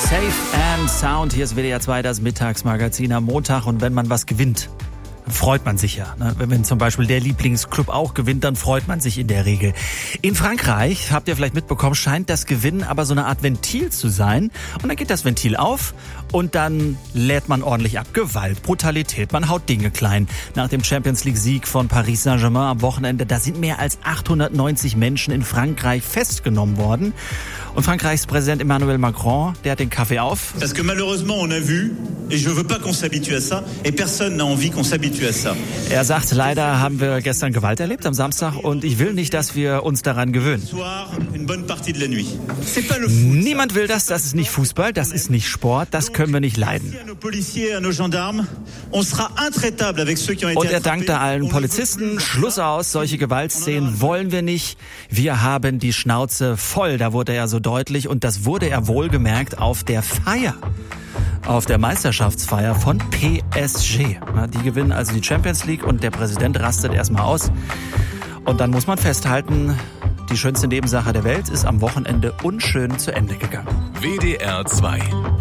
Safe and Sound. Hier ist WDR 2, das Mittagsmagazin am Montag. Und wenn man was gewinnt, dann freut man sich ja. Wenn zum Beispiel der Lieblingsclub auch gewinnt, dann freut man sich in der Regel. In Frankreich, habt ihr vielleicht mitbekommen, scheint das Gewinnen aber so eine Art Ventil zu sein. Und dann geht das Ventil auf und dann lädt man ordentlich ab. Gewalt, Brutalität, man haut Dinge klein. Nach dem Champions-League-Sieg von Paris Saint-Germain am Wochenende, da sind mehr als 890 Menschen in Frankreich festgenommen worden. Und Frankreichs Präsident Emmanuel Macron, der hat den Kaffee auf. Parce que malheureusement on a vu, et je veux pas qu'on s'habitue à ça, et personne n'a envie qu'on s'habitue à ça. Er sagt, leider haben wir gestern Gewalt erlebt am Samstag und ich will nicht, dass wir uns daran gewöhnen. Niemand will das ist nicht Fußball, das ist nicht Sport, das können wir nicht leiden. Und er dankte allen Polizisten, Schluss aus, solche Gewaltszenen wollen wir nicht. Wir haben die Schnauze voll, da wurde er so deutlich und das wurde er wohlgemerkt auf der Feier. Auf der Meisterschaftsfeier von PSG. Die gewinnen also die Champions League und der Präsident rastet erstmal aus. Und dann muss man festhalten, die schönste Nebensache der Welt ist am Wochenende unschön zu Ende gegangen. WDR 2